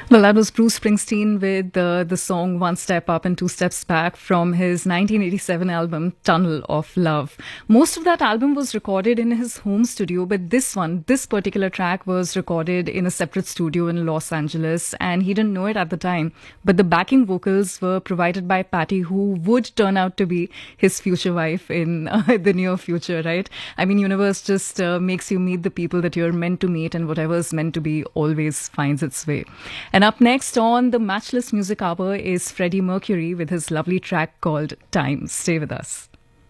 Well, that was Bruce Springsteen with the song One Step Up and Two Steps Back from his 1987 album Tunnel of Love. Most of that album was recorded in his home studio, but this particular track was recorded in a separate studio in Los Angeles, and he didn't know it at the time. But the backing vocals were provided by Patty, who would turn out to be his future wife in the near future, right? I mean, universe just makes you meet the people that you're meant to meet, and whatever is meant to be always finds its way. And up next on the Matchless Music Hour is Freddie Mercury with his lovely track called Time. Stay with us.